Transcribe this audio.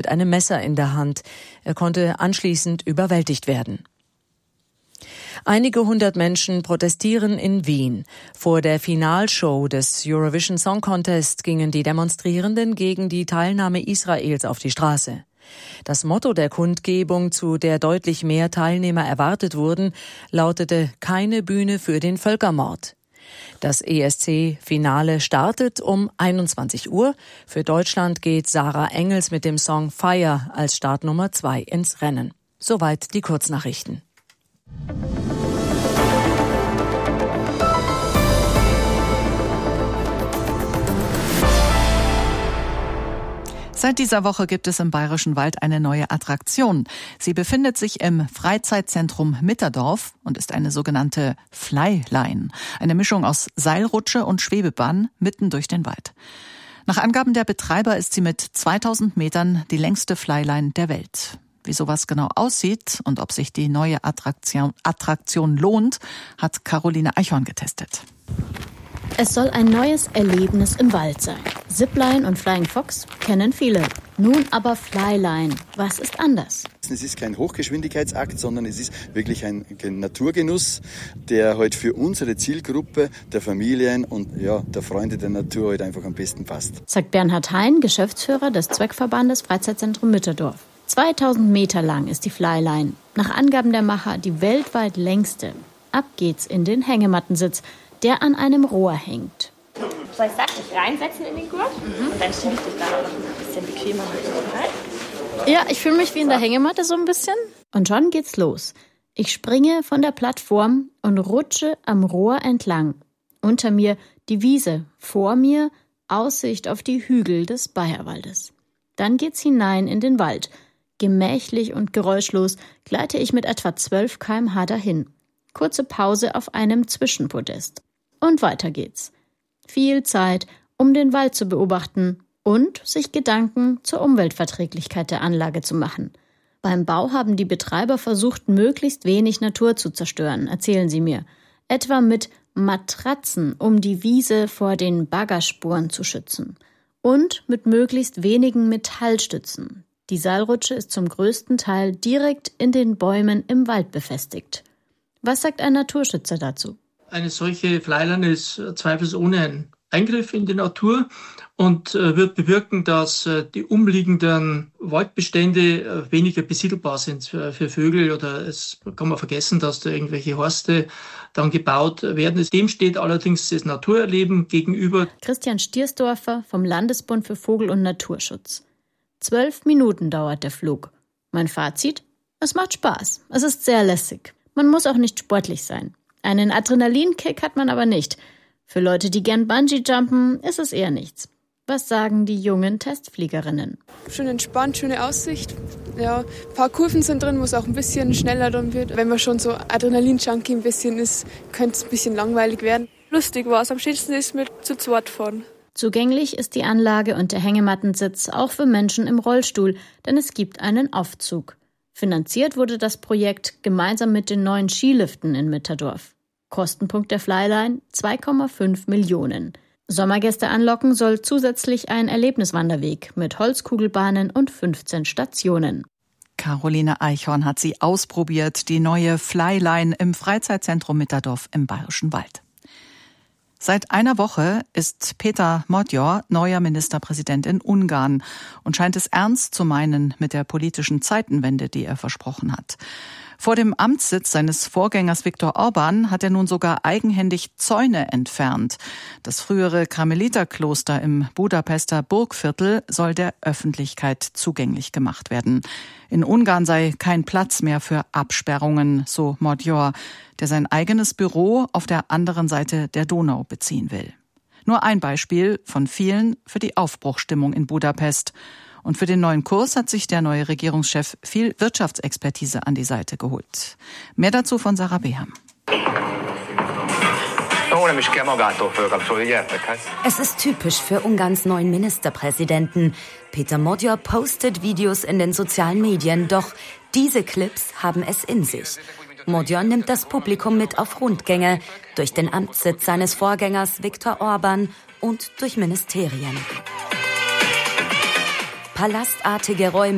einem Messer in der Hand. Er konnte anschließend überwältigt werden. Einige hundert Menschen protestieren in Wien. Vor der Finalshow des Eurovision Song Contest gingen die Demonstrierenden gegen die Teilnahme Israels auf die Straße. Das Motto der Kundgebung, zu der deutlich mehr Teilnehmer erwartet wurden, lautete „Keine Bühne für den Völkermord". Das ESC-Finale startet um 21 Uhr. Für Deutschland geht Sarah Engels mit dem Song Fire als Startnummer 2 ins Rennen. Soweit die Kurznachrichten. Seit dieser Woche gibt es im Bayerischen Wald eine neue Attraktion. Sie befindet sich im Freizeitzentrum Mitterdorf und ist eine sogenannte Flyline. Eine Mischung aus Seilrutsche und Schwebebahn mitten durch den Wald. Nach Angaben der Betreiber ist sie mit 2000 Metern die längste Flyline der Welt. Wie sowas genau aussieht und ob sich die neue Attraktion lohnt, hat Caroline Eichhorn getestet. Es soll ein neues Erlebnis im Wald sein. Zipline und Flying Fox kennen viele. Nun aber Flyline. Was ist anders? Es ist kein Hochgeschwindigkeitsakt, sondern es ist wirklich ein Naturgenuss, der halt für unsere Zielgruppe der Familien und der Freunde der Natur halt einfach am besten passt. Sagt Bernhard Hein, Geschäftsführer des Zweckverbandes Freizeitzentrum Mitterdorf. 2000 Meter lang ist die Flyline. Nach Angaben der Macher die weltweit längste. Ab geht's in den Hängemattensitz, der an einem Rohr hängt. Soll ich dich reinsetzen in den Gurt? Und dann schiebe ich dich da noch ein bisschen bequemer rein. Ja, ich fühle mich wie in der Hängematte so ein bisschen. Und schon geht's los. Ich springe von der Plattform und rutsche am Rohr entlang. Unter mir die Wiese, vor mir Aussicht auf die Hügel des Bayerwaldes. Dann geht's hinein in den Wald. Gemächlich und geräuschlos gleite ich mit etwa 12 km/h dahin. Kurze Pause auf einem Zwischenpodest. Und weiter geht's. Viel Zeit, um den Wald zu beobachten und sich Gedanken zur Umweltverträglichkeit der Anlage zu machen. Beim Bau haben die Betreiber versucht, möglichst wenig Natur zu zerstören, erzählen sie mir. Etwa mit Matratzen, um die Wiese vor den Baggerspuren zu schützen. Und mit möglichst wenigen Metallstützen. Die Seilrutsche ist zum größten Teil direkt in den Bäumen im Wald befestigt. Was sagt ein Naturschützer dazu? Eine solche Flyline ist zweifelsohne ein Eingriff in die Natur und wird bewirken, dass die umliegenden Waldbestände weniger besiedelbar sind für Vögel, oder es kann man vergessen, dass da irgendwelche Horste dann gebaut werden. Dem steht allerdings das Naturerleben gegenüber. Christian Stiersdorfer vom Landesbund für Vogel- und Naturschutz. 12 Minuten dauert der Flug. Mein Fazit? Es macht Spaß. Es ist sehr lässig. Man muss auch nicht sportlich sein. Einen Adrenalinkick hat man aber nicht. Für Leute, die gern Bungee-jumpen, ist es eher nichts. Was sagen die jungen Testfliegerinnen? Schön entspannt, schöne Aussicht. Ja, ein paar Kurven sind drin, wo es auch ein bisschen schneller dann wird. Wenn man schon so Adrenalin-Junkie ein bisschen ist, könnte es ein bisschen langweilig werden. Lustig war es. Am schönsten ist mit zu zweit fahren. Zugänglich ist die Anlage und der Hängemattensitz auch für Menschen im Rollstuhl, denn es gibt einen Aufzug. Finanziert wurde das Projekt gemeinsam mit den neuen Skiliften in Mitterdorf. Kostenpunkt der Flyline 2,5 Millionen. Sommergäste anlocken soll zusätzlich ein Erlebniswanderweg mit Holzkugelbahnen und 15 Stationen. Caroline Eichhorn hat sie ausprobiert, die neue Flyline im Freizeitzentrum Mitterdorf im Bayerischen Wald. Seit einer Woche ist Péter Magyar neuer Ministerpräsident in Ungarn und scheint es ernst zu meinen mit der politischen Zeitenwende, die er versprochen hat. Vor dem Amtssitz seines Vorgängers Viktor Orbán hat er nun sogar eigenhändig Zäune entfernt. Das frühere Karmeliterkloster im Budapester Burgviertel soll der Öffentlichkeit zugänglich gemacht werden. In Ungarn sei kein Platz mehr für Absperrungen, so Magyar, der sein eigenes Büro auf der anderen Seite der Donau beziehen will. Nur ein Beispiel von vielen für die Aufbruchsstimmung in Budapest. Und für den neuen Kurs hat sich der neue Regierungschef viel Wirtschaftsexpertise an die Seite geholt. Mehr dazu von Sarah Beham. Es ist typisch für Ungarns neuen Ministerpräsidenten. Péter Magyar postet Videos in den sozialen Medien, doch diese Clips haben es in sich. Magyar nimmt das Publikum mit auf Rundgänge durch den Amtssitz seines Vorgängers Viktor Orbán und durch Ministerien. Palastartige Räume